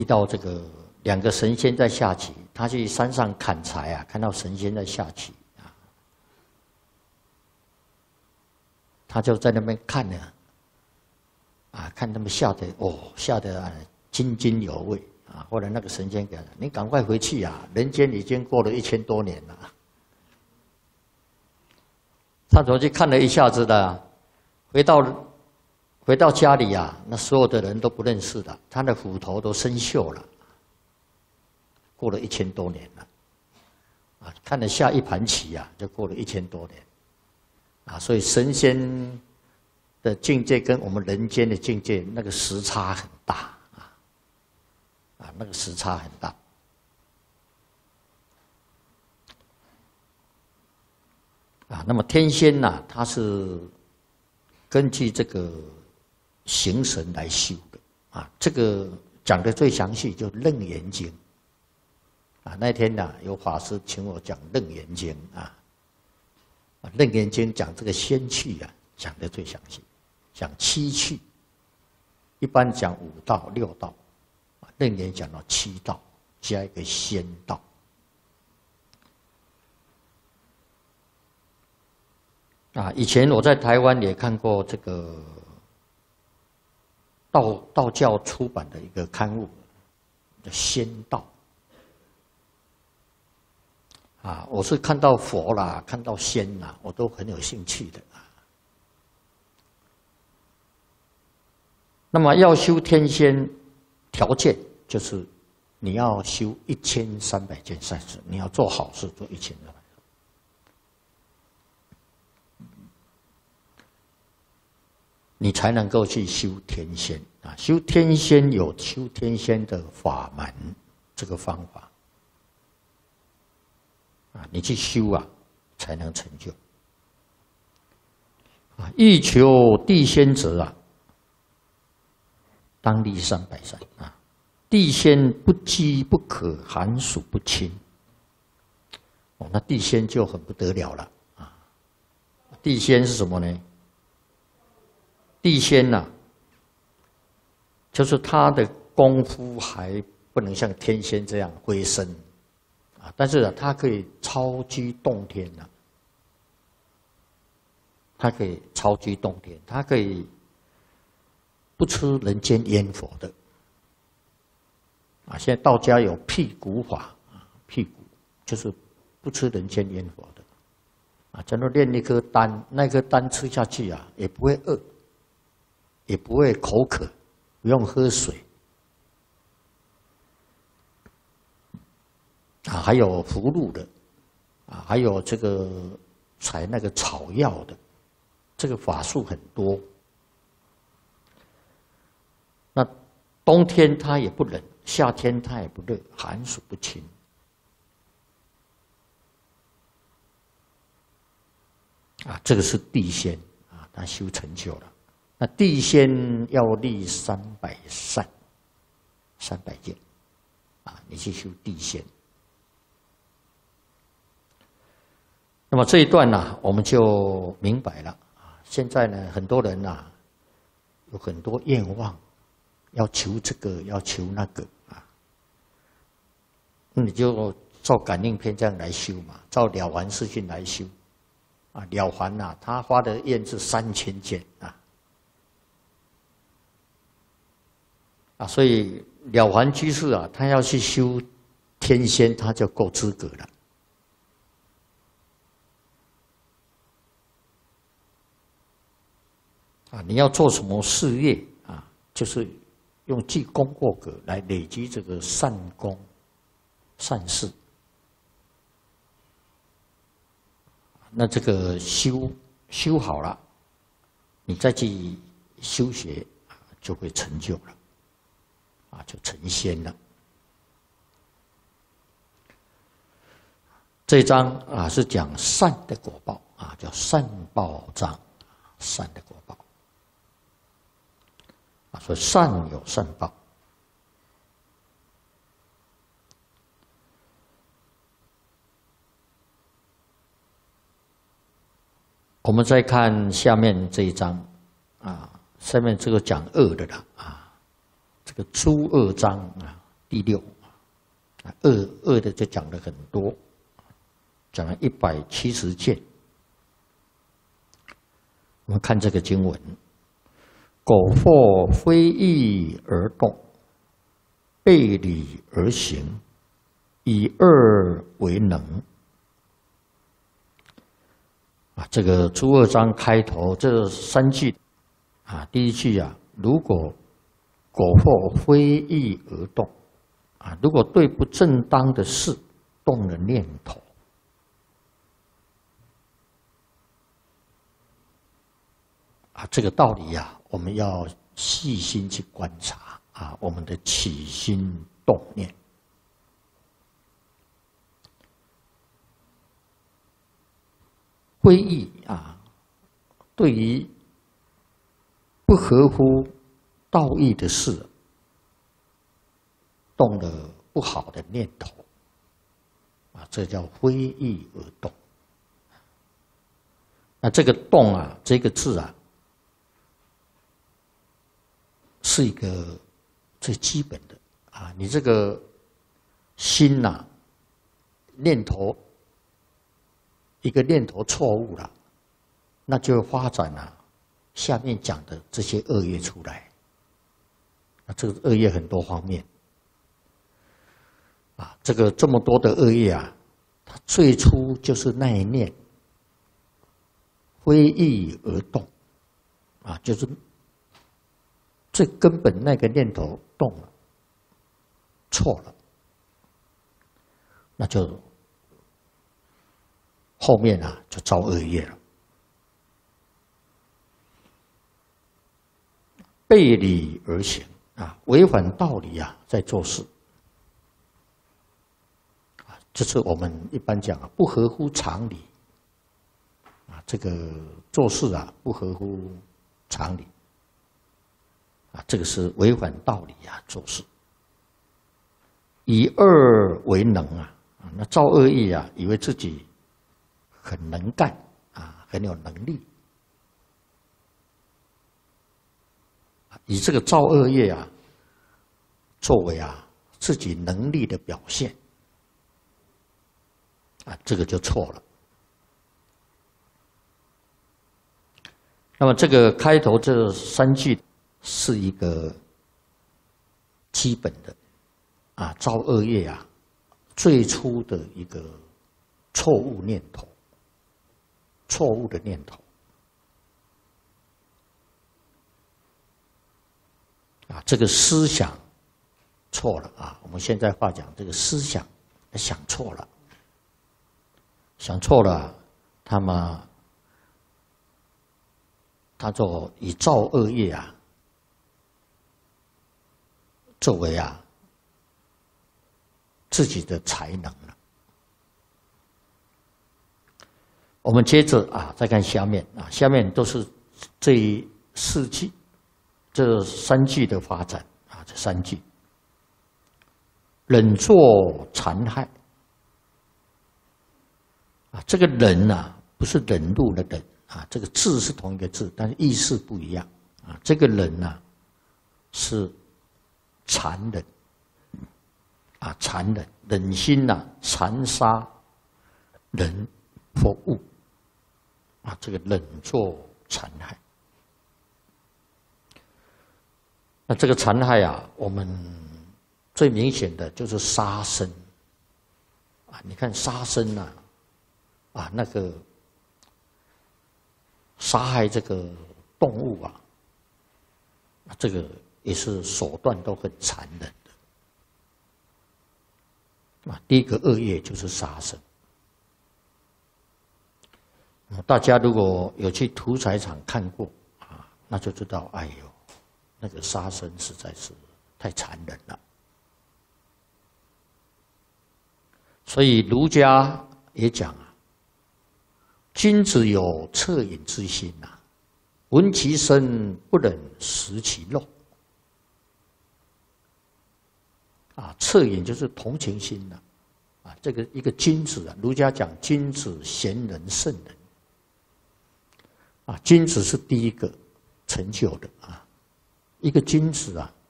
提到这个两个神仙在下棋，他去山上砍柴啊，看到神仙在下棋啊，他就在那边看呢，啊，看他们下的下的津津有味啊。后来那个神仙给他，你赶快回去啊，人间已经过了1000多年了。他走去看了一下子的，回到家里啊，那所有的人都不认识了，他的斧头都生锈了。过了1000多年了，啊，看了下一盘棋啊，就过了1000多年，啊，所以神仙的境界跟我们人间的境界那个时差很大啊，那个时差很大。啊，那么天仙呐，它是根据这个形神来修的啊，这个讲的最详细就《楞严经》啊。那天呢，有法师请我讲《楞严经》啊，《楞严经》讲这个仙气啊，讲的最详细，讲7气，一般讲5道、6道，楞严讲到7道，加一个仙道。啊，以前我在台湾也看过这个道教出版的一个刊物，叫《仙道》啊。我是看到佛啦，看到仙啦，我都很有兴趣的啊。那么要修天仙，条件就是你要修1300件善事，你要做好事，做1300。你才能够去修天仙啊！修天仙有修天仙的法门，这个方法啊，你去修啊，才能成就啊！欲求地仙者啊，当立300善啊！地仙不饥不渴，寒暑不侵。哦，那地仙就很不得了了啊！地仙是什么呢？地仙呐，就是他的功夫还不能像天仙这样飞升啊，但是他可以超居洞天呐，他可以超居洞天，他可以不吃人间烟火的啊。现在道家有辟谷法啊，辟谷就是不吃人间烟火的啊。假如炼一颗丹，那颗丹吃下去啊，也不会饿。也不会口渴，不用喝水啊，还有符箓的啊，还有这个采那个草药的，这个法术很多。那冬天它也不冷，夏天它也不热，寒暑不侵啊，这个是地仙啊，他修成就了。那地仙要立300善，300件啊，你去修地仙。那么这一段呢，我们就明白了啊。现在呢，很多人呐，有很多愿望，要求这个，要求那个啊。那你就照感应篇这样来修嘛，照了凡四训来修啊。了凡呐，他发的愿是3000件啊。啊，所以了凡居士啊，他要去修天仙，他就够资格了。啊，你要做什么事业啊？就是用积功过格来累积这个善功、善事。那这个修好了，你再去修学，就会成就了。啊，就成仙了。这一章啊是讲善的果报啊，叫善报章，善的果报啊，说善有善报。我们再看下面这一章啊，下面这个讲恶的了啊。这个诸恶章啊， 第6，恶的就讲了很多，讲了170件。我们看这个经文：苟或非义而动，背礼而行，以恶为能。这个诸二章开头这3句，第一句如果苟或非义而动，如果对不正当的事动了念头，这个道理我们要细心去观察我们的起心动念。非义对于不合乎道义的事，动了不好的念头，这叫非义而动。那这个动这个字是一个最基本的你这个心念头一个念头错误了，那就会发展下面讲的这些恶业出来。这个恶业很多方面这么多的恶业它最初就是那一念非义而动就是最根本那个念头动了，错了，那就后面就造恶业了。背理而行违反道理在做事就是我们一般讲不合乎常理这个做事不合乎常理这个是违反道理做事。以恶为能那造恶业以为自己很能干很有能力，以这个造恶业作为自己能力的表现这个就错了。那么这个开头这3句是一个基本的造恶业最初的一个错误念头，错误的念头这个思想错了我们现在话讲，这个思想想错了，想错了，他就以造恶业作为自己的才能了。我们接着再看下面下面都是这4句，这3句的发展这3句。忍作残害这个忍不是忍辱的忍这个字是同一个字，但是意思不一样这个忍是残忍残忍，忍心残杀人或物这个忍作残害。那这个残害我们最明显的就是杀生你看杀生那个杀害这个动物这个也是手段都很残忍的第一个恶业就是杀生。大家如果有去屠宰场看过那就知道，哎呦，那个杀生实在是太残忍了。所以儒家也讲君子有恻隐之心闻其声不忍食其肉恻隐就是同情心这个一个君子儒家讲君子贤人圣人君子是第一个成就的一个君子